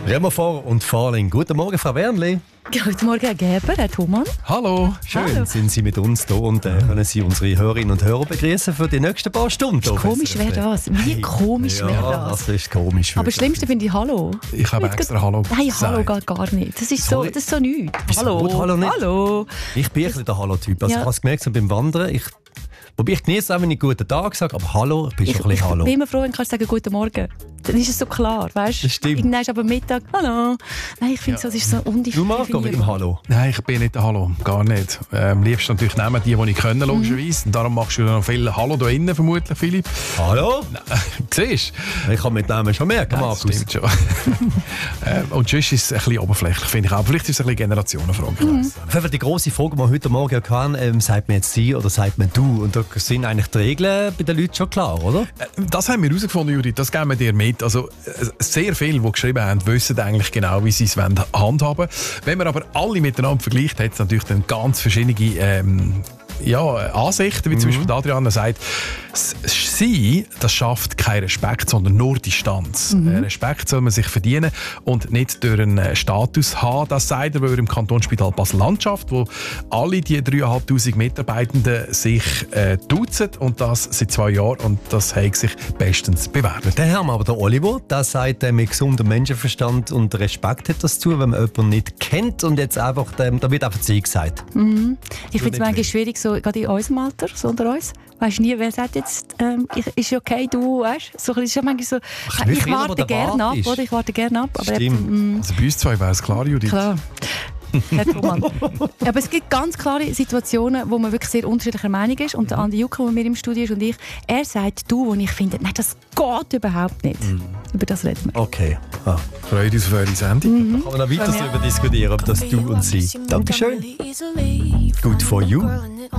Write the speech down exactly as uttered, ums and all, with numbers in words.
Remo vor und Farling. Guten Morgen, Frau Wernli. Guten Morgen, Herr Gerber, Herr Thomann. Hallo, schön Hallo. sind Sie mit uns hier und äh, können Sie unsere Hörerinnen und Hörer begrüßen für die nächsten paar Stunden. Ist komisch wäre das. Wie Hey, komisch ja, wäre das? das ist komisch. Aber das Schlimmste finde ich Hallo. Ich habe extra Hallo Nein, gesagt. Hallo geht gar nicht. Das ist so, das ist so nichts. Wieso Hallo. geht Hallo nicht? Hallo. Ich bin ein bisschen der Hallo-Typ. Also Ja. ich habe es gemerkt so beim Wandern. Ich, wobei ich genieße auch, wenn ich guten Tag sage, aber Hallo, ich bin Ich, schon ein bisschen ich Hallo. bin immer froh, wenn du sagen Guten Morgen. Dann ist es so klar, weißt du? Das stimmt. Irgendwann ist aber Mittag, Hallo. Nein, ich finde, so, das ist so undefiniert. Du Marco mit dem Hallo. Nein, ich bin nicht der Hallo, gar nicht. Ähm, liebst natürlich nehmen die, die ich können, logischerweise. Und darum machst du noch viel Hallo da innen, vermutlich, Philipp. Hallo? Siehst Ich kann mit Namen schon merken, du? Markus. Das stimmt schon. ähm, und sonst ist es ein bisschen oberflächlich, finde ich auch. Vielleicht ist es ein bisschen Generationenfrage. Mhm. Auf jeden Fall die grosse Frage, die wir heute Morgen hatten, ähm, sagt man jetzt Sie oder sagt man Du? Und da sind eigentlich die Regeln bei den Leuten schon klar, oder? Äh, Das haben wir herausgefunden, Judith, das geben wir dir mit. Also, äh, sehr viele, die geschrieben haben, wissen eigentlich genau, wie sie es handhaben wollen. Wenn man aber alle miteinander vergleicht, hat es natürlich dann ganz verschiedene ähm, ja, Ansichten, wie zum Beispiel Adriana sagt, s- sie, das schafft keinen Respekt, sondern nur Distanz. Äh, Respekt soll man sich verdienen und nicht durch einen äh, Status haben. Das sagt er, weil er im Kantonsspital Basel-Landschaft, wo alle die dreitausendfünfhundert Mitarbeitenden sich äh, duzen und das seit zwei Jahren und das hat sich bestens bewährt. Dann haben wir aber den Oliver, der sagt, äh, mit gesundem Menschenverstand und Respekt hat das zu, wenn man jemanden nicht kennt und jetzt einfach, ähm, da wird einfach Sie gesagt. Ich finde es nicht manchmal will. schwierig, so, gerade in unserem Alter, so unter uns. Weisst du nie, wer sagt jetzt, ähm, ich, ist okay, du, weißt so, es ist ja manchmal so, wie ich viel, warte wo der gerne ab, Wart ist. oder? Ich warte gerne ab. Aber Stimmt. eben, mm, Also bei uns zwei wäre es klar, Judith. klar. Herr Thomann. Aber es gibt ganz klare Situationen, wo man wirklich sehr unterschiedlicher Meinung ist. Und der Andi Jucker, der mit mir im Studio ist, und ich, er sagt du, wo ich finde, nein, das geht überhaupt nicht. Über das reden wir. Okay. Ah. Freut uns auf eure Sendung. Kann man noch weiter darüber diskutieren, ob das Du und Sie. Dankeschön. Good for you.